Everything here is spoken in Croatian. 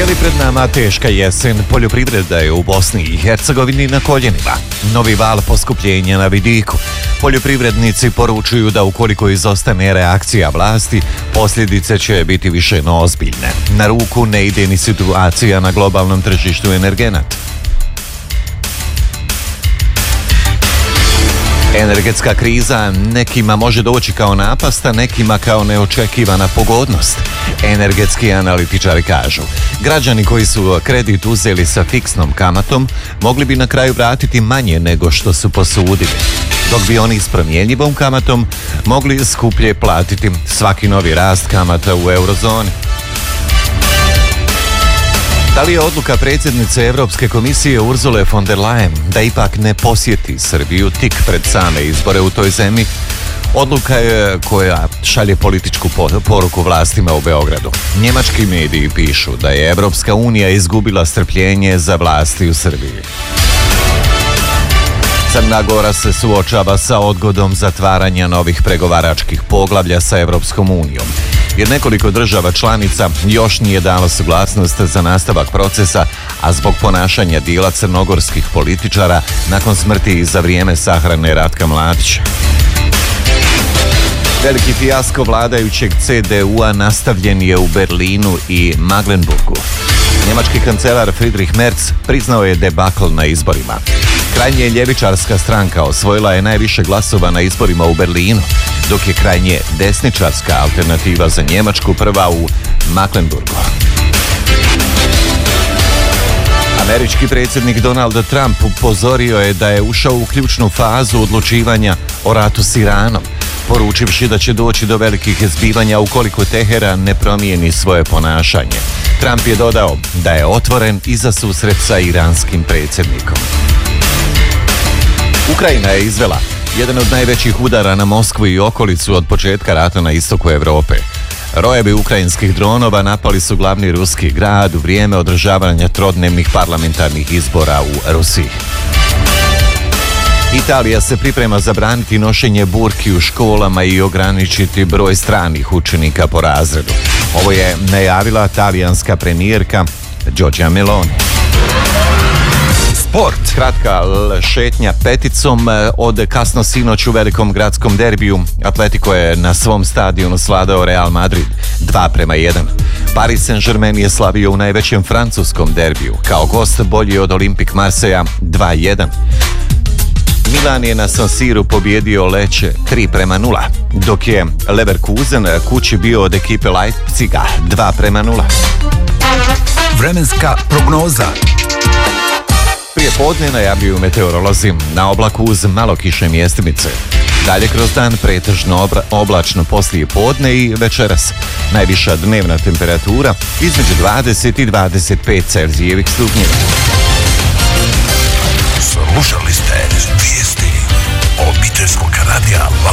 Je li pred nama teška jesen? Poljoprivreda je u Bosni i Hercegovini na koljenima. Novi val poskupljenja na vidiku. Poljoprivrednici poručuju da ukoliko izostane reakcija vlasti, posljedice će biti više no ozbiljne. Na ruku ne ide ni situacija na globalnom tržištu energenata. Energetska kriza nekima može doći kao napast, a nekima kao neočekivana pogodnost. Energetski analitičari kažu, građani koji su kredit uzeli sa fiksnom kamatom mogli bi na kraju vratiti manje nego što su posudili, dok bi oni s promjenjivom kamatom mogli skuplje platiti svaki novi rast kamata u eurozoni. Da li je odluka predsjednice Europske komisije Ursule von der Leyen da ipak ne posjeti Srbiju tik pred same izbore u toj zemlji? Odluka je koja šalje političku poruku vlastima u Beogradu. Njemački mediji pišu da je Europska unija izgubila strpljenje za vlasti u Srbiji. Crna Gora se suočava sa odgodom zatvaranja novih pregovaračkih poglavlja sa Europskom unijom, jer nekoliko država članica još nije dalo suglasnost za nastavak procesa, a zbog ponašanja dijela crnogorskih političara nakon smrti i za vrijeme sahrane Ratka Mladića. Veliki fijasko vladajućeg CDU-a nastavljen je u Berlinu i Magdeburgu. Njemački kancelar Friedrich Merz priznao je debakl na izborima. Krajnje ljevičarska stranka osvojila je najviše glasova na izborima u Berlinu, dok je krajnje desničarska alternativa za Njemačku prva u Magdeburgu. Američki predsjednik Donald Trump upozorio je da je ušao u ključnu fazu odlučivanja o ratu s Iranom, poručivši da će doći do velikih zbivanja ukoliko Teheran ne promijeni svoje ponašanje. Trump je dodao da je otvoren i za susret sa iranskim predsjednikom. Ukrajina je izvela jedan od najvećih udara na Moskvu i okolicu od početka rata na istoku Europe. Rojevi ukrajinskih dronova napali su glavni ruski grad u vrijeme održavanja trodnevnih parlamentarnih izbora u Rusiji. Italija se priprema zabraniti nošenje burki u školama i ograničiti broj stranih učenika po razredu. Ovo je najavila talijanska premijerka Giorgia Meloni. Sport. Kratka šetnja peticom od kasno sinoć u velikom gradskom derbiju. Atletico je na svom stadionu svladao Real Madrid 2:1. Paris Saint-Germain je slavio u najvećem francuskom derbiju. Kao gost bolji od Olympique Marseilla 2:1. Milan je na San Siru pobjedio Lecce 3:0, dok je Leverkusen kući bio od ekipe Leipziga 2:0. Vremenska prognoza. Prije podne najavljuju meteorolozi na oblaku uz malo kiše mjestimice. Dalje kroz dan pretežno oblačno poslije podne i večeras. Najviša dnevna temperatura između 20 i 25 Celzijevih stupnjeva. Slušali ste vijesti obiteljskog radija